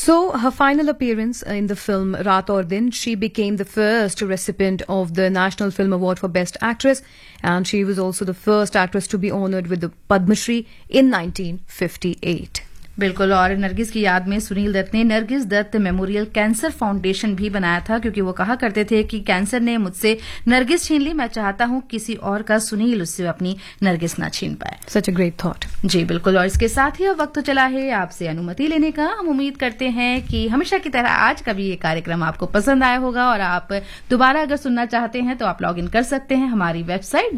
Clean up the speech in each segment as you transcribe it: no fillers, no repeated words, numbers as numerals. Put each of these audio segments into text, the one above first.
So, her final appearance in the film Raat Aur Din, she became the first recipient of the National Film Award for Best Actress, and she was also the first actress to be honoured with the Padma Shri in 1958. बिल्कुल। और नरगिस की याद में सुनील दत्त ने Nargis Dutt memorial cancer foundation भी बनाया था, क्योंकि वो कहा करते थे कि कैंसर ने मुझसे नरगिस छीन ली, मैं चाहता हूं किसी और का सुनील उससे अपनी नरगिस ना छीन पाए। सच अ ग्रेट थॉट। जी बिल्कुल। और इसके साथ ही अब वक्त तो चला है आपसे अनुमति लेने का। हम उम्मीद करते हैं कि हमेशा की तरह आज का भी ये कार्यक्रम आपको पसंद आया होगा, और आप दोबारा अगर सुनना चाहते हैं तो आप लॉग इन कर सकते हैं हमारी वेबसाइट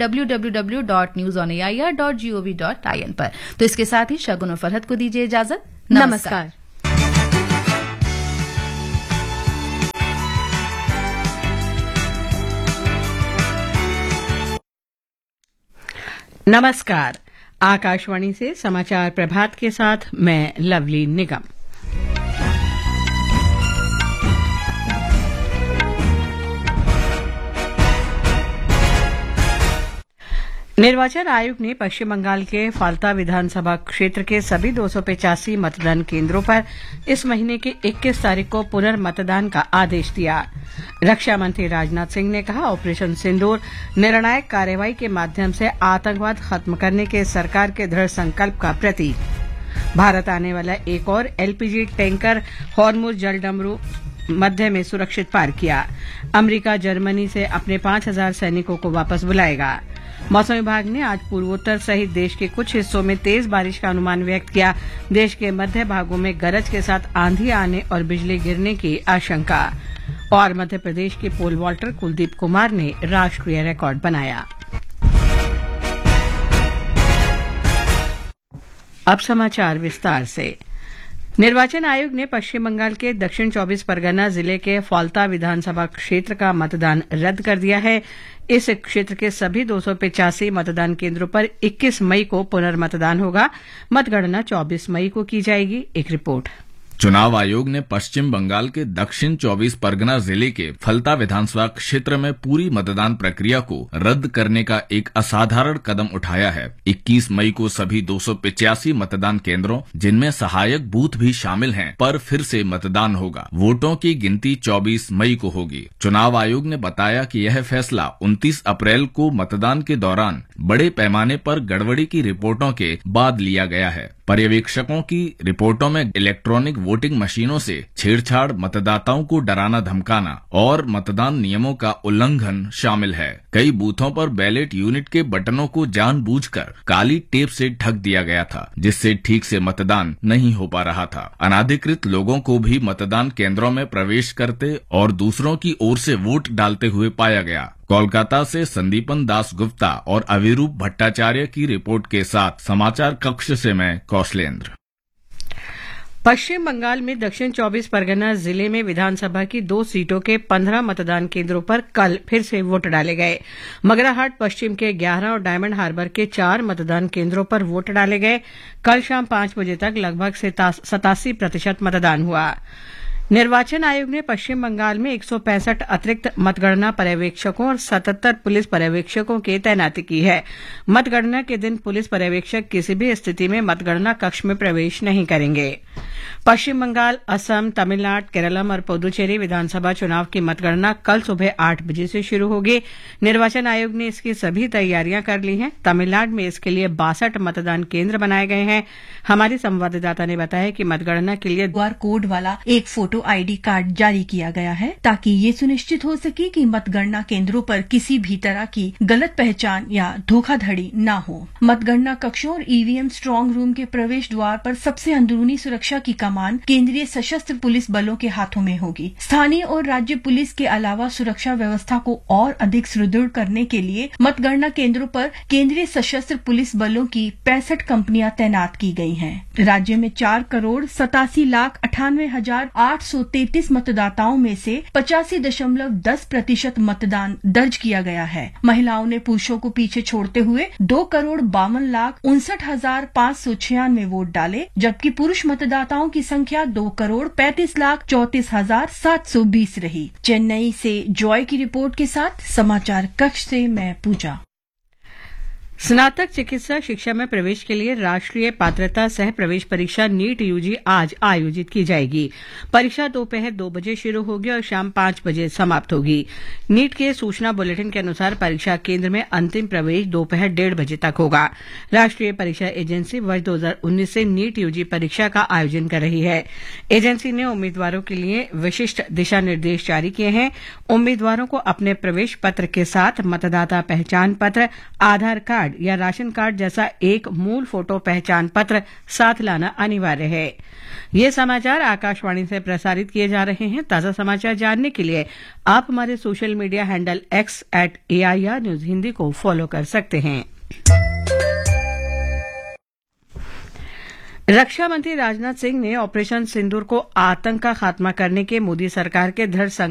www.newsonair.gov.in पर। तो इसके साथ ही शगुन और फरहत को दीजिए इजाजत। नमस्कार। नमस्कार। आकाशवाणी से समाचार प्रभात के साथ मैं लवली निगम। निर्वाचन आयोग ने पश्चिम बंगाल के फाल्ता विधानसभा क्षेत्र के सभी 285 मतदान केंद्रों पर इस महीने की 21 तारीख को पुनर्मतदान का आदेश दिया। रक्षा मंत्री राजनाथ सिंह ने कहा, ऑपरेशन सिंदूर निर्णायक कार्रवाई के माध्यम से आतंकवाद खत्म करने के सरकार के दृढ़ संकल्प का प्रतीक। भारत आने वाला एक और एलपीजी टैंकर हॉर्मुज जलडमरू मध्य में सुरक्षित पार किया। अमेरिका जर्मनी से अपने 5,000 सैनिकों को वापस बुलाएगा। मौसम विभाग ने आज पूर्वोत्तर सहित देश के कुछ हिस्सों में तेज बारिश का अनुमान व्यक्त किया। देश के मध्य भागों में गरज के साथ आंधी आने और बिजली गिरने की आशंका। और मध्य प्रदेश के पोल वॉल्टर कुलदीप कुमार ने राष्ट्रीय रिकॉर्ड बनाया। अब समाचार विस्तार से। निर्वाचन आयोग ने पश्चिम बंगाल के दक्षिण 24 परगना जिले के फाल्ता विधानसभा क्षेत्र का मतदान रद्द कर दिया है। इस क्षेत्र के सभी 285 मतदान केंद्रों पर 21 मई को पुनर्मतदान होगा। मतगणना 24 मई को की जाएगी। एक रिपोर्ट। चुनाव आयोग ने पश्चिम बंगाल के दक्षिण 24 परगना जिले के फलता विधानसभा क्षेत्र में पूरी मतदान प्रक्रिया को रद्द करने का एक असाधारण कदम उठाया है। 21 मई को सभी 285 मतदान केंद्रों, जिनमें सहायक बूथ भी शामिल हैं, पर फिर से मतदान होगा। वोटों की गिनती 24 मई को होगी। चुनाव आयोग ने बताया कि यह फैसला 29 अप्रैल को मतदान के दौरान बड़े पैमाने पर गड़बड़ी की रिपोर्टों के बाद लिया गया है। पर्यवेक्षकों की रिपोर्टों में इलेक्ट्रॉनिक वोटिंग मशीनों से छेड़छाड़, मतदाताओं को डराना धमकाना और मतदान नियमों का उल्लंघन शामिल है। कई बूथों पर बैलेट यूनिट के बटनों को जानबूझकर काली टेप से ढक दिया गया था, जिससे ठीक से मतदान नहीं हो पा रहा था। अनाधिकृत लोगों को भी मतदान केंद्रों में प्रवेश करते और दूसरों की ओर से वोट डालते हुए पाया गया। कोलकाता से संदीपन दास गुप्ता और अविरूप भट्टाचार्य की रिपोर्ट के साथ समाचार कक्ष से मैं कौशलेंद्र। पश्चिम बंगाल में दक्षिण 24 परगना जिले में विधानसभा की 2 सीटों के 15 मतदान केंद्रों पर कल फिर से वोट डाले गए। मगराहाट पश्चिम के 11 और डायमंड हार्बर के 4 मतदान केंद्रों पर वोट डाले गए। कल शाम 5 बजे तक लगभग 87% मतदान हुआ। निर्वाचन आयोग ने पश्चिम बंगाल में 165 अतिरिक्त मतगणना पर्यवेक्षकों और 77 पुलिस पर्यवेक्षकों की तैनाती की है। मतगणना के दिन पुलिस पर्यवेक्षक किसी भी स्थिति में मतगणना कक्ष में प्रवेश नहीं करेंगे। पश्चिम बंगाल, असम, तमिलनाडु, केरलम और पुदुचेरी विधानसभा चुनाव की मतगणना कल सुबह 8 बजे से शुरू होगी। निर्वाचन आयोग ने इसकी सभी तैयारियां कर ली हैं। तमिलनाडु में इसके लिए 62 मतदान केंद्र बनाए गए हैं। हमारी संवाददाता ने बताया कि मतगणना के लिए QR कोड वाला एक फोटो ID कार्ड जारी किया गया है, ताकि ये सुनिश्चित हो सके कि मतगणना केंद्रों पर किसी भी तरह की गलत पहचान या धोखाधड़ी न हो। मतगणना कक्षों और EVM स्ट्रांग रूम के प्रवेश द्वार पर सबसे अंदरूनी सुरक्षा की कमान केंद्रीय सशस्त्र पुलिस बलों के हाथों में होगी। स्थानीय और राज्य पुलिस के अलावा सुरक्षा व्यवस्था को और अधिक सुदृढ़ करने के लिए मतगणना केंद्रों पर केंद्रीय सशस्त्र पुलिस बलों की 65 कंपनियां तैनात की गई हैं। राज्य में 4,87,98,833 मतदाताओं में से 85.10% मतदान दर्ज किया गया है। महिलाओं ने पुरुषों को पीछे छोड़ते हुए 2,52,59,596 वोट डाले, जबकि पुरुष मतदाताओं की संख्या 2,35,34,720 रही। चेन्नई से जॉय की रिपोर्ट के साथ समाचार कक्ष से मैं पूजा। स्नातक चिकित्सा शिक्षा में प्रवेश के लिए राष्ट्रीय पात्रता सह प्रवेश परीक्षा नीट यूजी आज आयोजित की जाएगी। परीक्षा दोपहर 2 बजे शुरू होगी और शाम 5 बजे समाप्त होगी। नीट के सूचना बुलेटिन के अनुसार परीक्षा केंद्र में अंतिम प्रवेश दोपहर 1:30 बजे तक होगा। राष्ट्रीय परीक्षा एजेंसी वर्ष 2019 से नीट यूजी परीक्षा का आयोजन कर रही है। एजेंसी ने उम्मीदवारों के लिए विशिष्ट दिशा निर्देश जारी किए हैं। उम्मीदवारों को अपने प्रवेश पत्र के साथ मतदाता पहचान पत्र, आधार कार्ड या राशन कार्ड जैसा एक मूल फोटो पहचान पत्र साथ लाना अनिवार्य है। ये समाचार आकाशवाणी से प्रसारित किए जा रहे हैं। ताजा समाचार जानने के लिए आप हमारे social media handle x@AIR news Hindi को फॉलो कर सकते हैं। रक्षा मंत्री राजनाथ सिंह ने ऑपरेशन सिंदूर को आतंक का खात्मा करने के मोदी सरकार के दृढ़